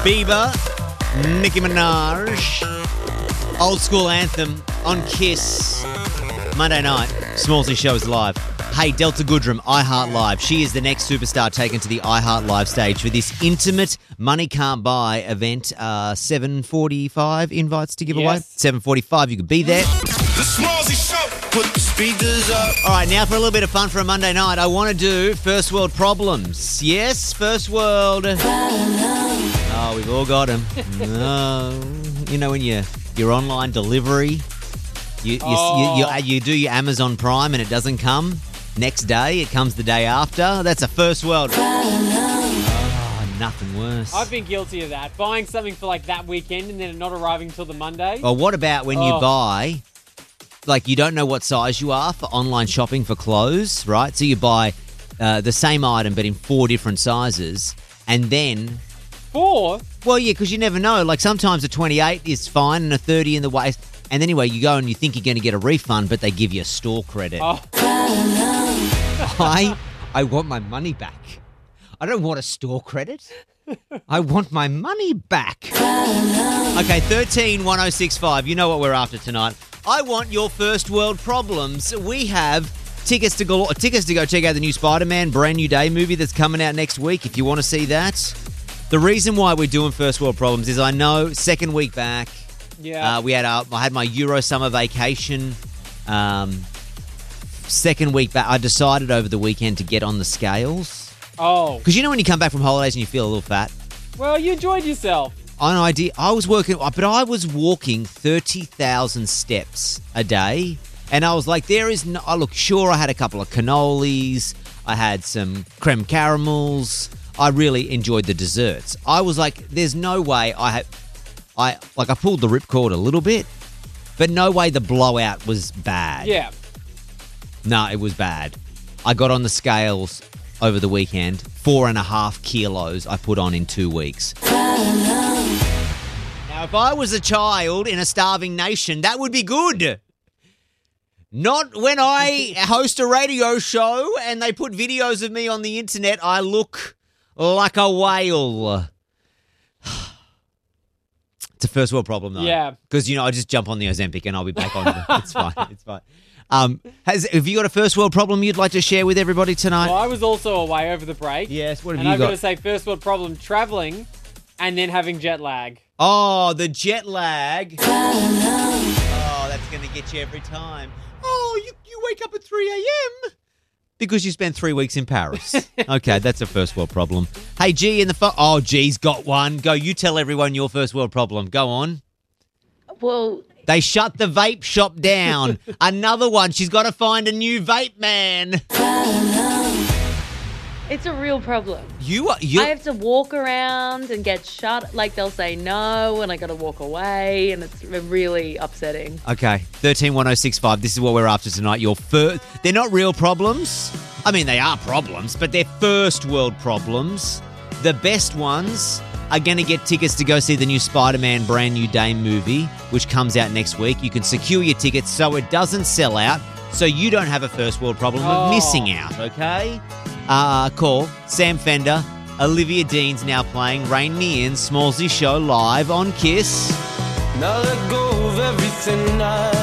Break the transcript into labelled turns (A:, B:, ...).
A: Bieber, Nicki Minaj, old school anthem on Kiss. Monday night, Smallsy Show is live. Hey, Delta Goodrum, iHeart Live. She is the next superstar taken to the iHeart Live stage for this intimate Money Can't Buy event. 7:45 invites to give away. 7:45, you could be there.
B: The Smallsy Show, put the speakers up.
A: All right, now for a little bit of fun for a Monday night. I want to do first world problems. Yes, first world. Oh, we've all got them. No, you know when your online delivery, you do your Amazon Prime and it doesn't come next day. It comes the day after. That's a first world. Oh, nothing worse.
C: I've been guilty of that. Buying something for like that weekend and then it not arriving until the Monday.
A: Well, what about when you buy? Like, you don't know what size you are for online shopping for clothes, right? So you buy the same item but in 4 different sizes, and then...
C: 4?
A: Well, yeah, because you never know. Like, sometimes a 28 is fine and a 30 in the waist. And then anyway, you go and you think you're going to get a refund, but they give you a store credit.
C: Oh.
A: I want my money back. I don't want a store credit. I want my money back. Okay, 131065. You know what we're after tonight. I want your first world problems. We have tickets to go check out the new Spider-Man brand new day movie that's coming out next week if you want to see that. The reason why we're doing first world problems is I know second week back.
C: Yeah.
A: I had my Euro summer vacation. Second week back, I decided over the weekend to get on the scales.
C: Oh.
A: Because you know when you come back from holidays and you feel a little fat?
C: Well, you enjoyed yourself.
A: I was walking 30,000 steps a day, and I was like, I had a couple of cannolis, I had some creme caramels, I really enjoyed the desserts. I was like, there's no way I pulled the ripcord a little bit, but no way the blowout was bad.
C: Yeah.
A: No, it was bad. I got on the scales over the weekend. 4.5 kilos I put on in 2 weeks. Now, if I was a child in a starving nation, that would be good. Not when I host a radio show and they put videos of me on the internet. I look like a whale. It's a first world problem, though.
C: Yeah.
A: Because, I just jump on the Ozempic and I'll be back on it. It's fine. It's fine. Have you got a first world problem you'd like to share with everybody tonight?
C: Well, I was also away over the break.
A: Yes, what have
C: and
A: you
C: I've
A: got?
C: got to say, first world problem, travelling and then having jet lag.
A: Oh, the jet lag. Oh, that's going to get you every time. Oh, you wake up at 3 a.m. Because you spent 3 weeks in Paris. Okay, that's a first world problem. Hey, G in the phone. Oh, G's got one. Go, you tell everyone your first world problem. Go on.
D: Well...
A: They shut the vape shop down. Another one. She's got to find a new vape man.
D: It's a real problem.
A: I
D: have to walk around and get shut. Like, they'll say no, and I got to walk away, and it's really upsetting.
A: Okay, 131065. This is what we're after tonight. They're not real problems. I mean, they are problems, but they're first world problems. The best ones are going to get tickets to go see the new Spider-Man brand new day movie, which comes out next week. You can secure your tickets so it doesn't sell out, so you don't have a first world problem of missing out, okay? Call Sam Fender. Olivia Dean's now playing Rain Me In, Smallsy Show live on Kiss.
B: Now let go of everything I